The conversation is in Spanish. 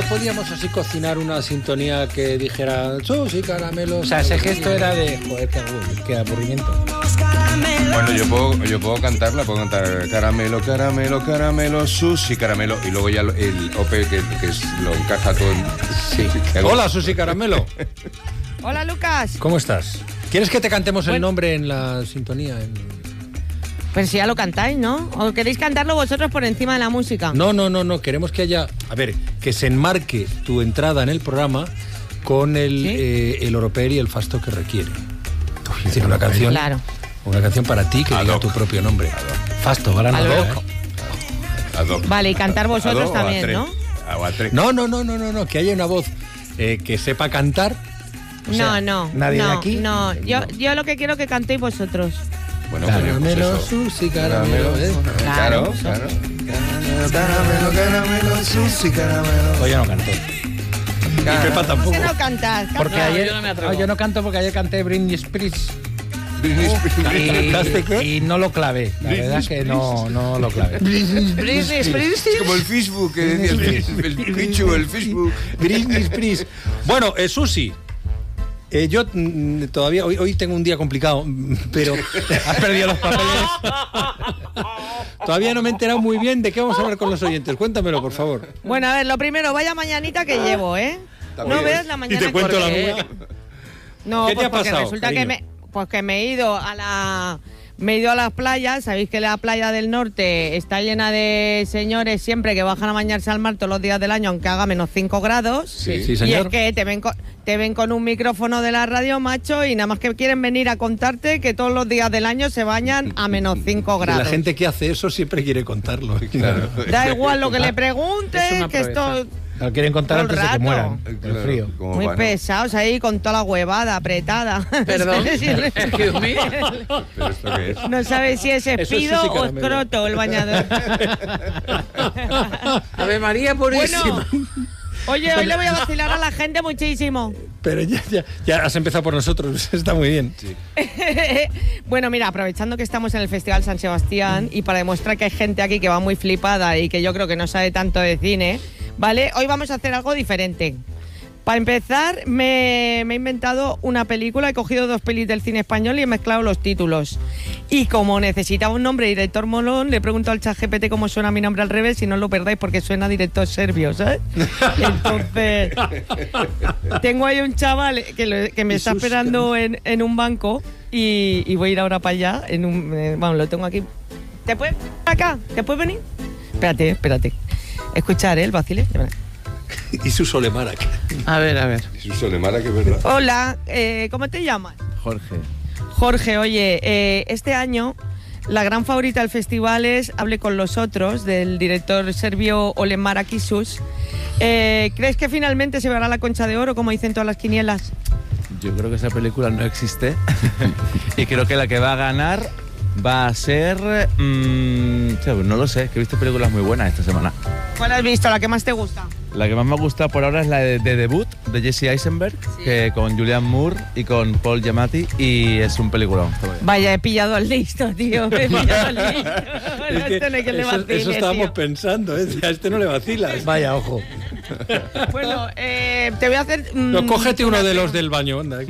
podíamos así cocinar una sintonía que dijera sushi, caramelos? O sea, ese gesto era de, joder, qué aburrimiento. Bueno, yo puedo cantarla, puedo cantar caramelo, caramelo, caramelo, sushi, caramelo, y luego ya el OP que lo encaja todo en... Sí. Hola, sushi, caramelo. Hola, Lucas. ¿Cómo estás? ¿Quieres que te cantemos el nombre en la sintonía? Pues si ya lo cantáis, ¿no? ¿O queréis cantarlo vosotros por encima de la música? No. Queremos que haya... A ver, que se enmarque tu entrada en el programa con el oroper y el fasto que requiere. Es decir, una canción... Claro. Una canción para ti que diga tu propio nombre. Fasto, gran ad hoc. Vale, y cantar vosotros también, ¿no? No, que haya una voz que sepa cantar. O sea, nadie de aquí. No, yo lo que quiero que cantéis vosotros. Bueno, caramelo, pues sushi, caramelo. Claro. Caramelo, sushi, caramelo. Pues yo no canto. Y Pepa tampoco. ¿Por qué no cantas? Porque ayer yo no canto porque ayer canté Britney Spears. Y no lo clavé. La verdad es que no lo clavé. Britney Spears. Es como el Facebook, que decías, el bicho, el Facebook. Britney Spears. Bueno, Susi. Yo todavía, hoy tengo un día complicado, pero has perdido los papeles. Todavía no me he enterado muy bien de qué vamos a hablar con los oyentes. Cuéntamelo, por favor. Bueno, a ver, lo primero, vaya mañanita que llevo, ¿eh? También. No veas la mañana. Y te cuento la porque... mía. No, ¿Qué te pues ha porque pasado, resulta cariño? que me he ido a las playas. Sabéis que la playa del norte está llena de señores siempre que bajan a bañarse al mar todos los días del año, aunque haga menos 5 grados. Sí, Y señor. es que te ven con un micrófono de la radio, macho, y nada más que quieren venir a contarte que todos los días del año se bañan a menos 5 grados. La gente que hace eso siempre quiere contarlo. Claro. Da igual lo que le preguntes, Es una que esto... Lo quieren contar Todo el antes de que rato. mueran. Claro, El frío. ¿cómo Muy va, no? pesados ahí con toda la huevada apretada. Perdón. ¿Pero esto qué es? No sabes si es Eso es espido sushi o caramelo. escroto el bañador. Ave María Purísima. Bueno, oye, hoy le voy a vacilar a la gente muchísimo. Pero ya has empezado por nosotros, está muy bien. Sí. Bueno, mira, aprovechando que estamos en el Festival San Sebastián y para demostrar que hay gente aquí que va muy flipada y que yo creo que no sabe tanto de cine, ¿vale? Hoy vamos a hacer algo diferente. Para empezar, me he inventado una película, he cogido 2 pelis del cine español y he mezclado los títulos. Y como necesitaba un nombre director molón, le he preguntado al ChatGPT cómo suena mi nombre al revés, y no lo perdáis porque suena director serbio, ¿sabes? Entonces, tengo ahí un chaval que me está esperando en un banco y voy a ir ahora para allá. Bueno, lo tengo aquí. ¿Te puedes venir acá? ¿Te puedes venir? Espérate. Escuchar, el vacile. Y su Solemara. A ver. Es un Solemara, que es verdad. Hola, ¿cómo te llamas? Jorge, oye, este año la gran favorita del festival es Hable con los otros, del director serbio Olemara Kisus. ¿Crees que finalmente se verá la Concha de Oro, como dicen todas las quinielas? Yo creo que esa película no existe y creo que la que va a ganar va a ser... no lo sé, que he visto películas muy buenas esta semana. ¿Cuál has visto? ¿La que más te gusta? La que más me gusta por ahora es la de Debut, de Jesse Eisenberg, que con Julianne Moore y con Paul Giamatti, y es un peliculón. Está muy bien. Vaya, he pillado al listo, tío. He pillado al listo. Es que Este no hay que le vacile, eso estábamos tío. pensando, ¿eh? A este no le vacilas. vaya, ojo. Bueno, te voy a hacer... No, cógete uno de los del baño, anda.